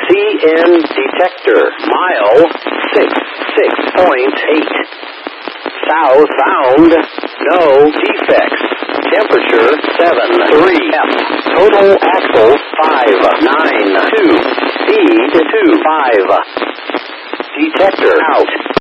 CN detector. Mile 6.8. Southbound, no defects. Temperature 73 F. Total axles 592. Speed 25. Detector out.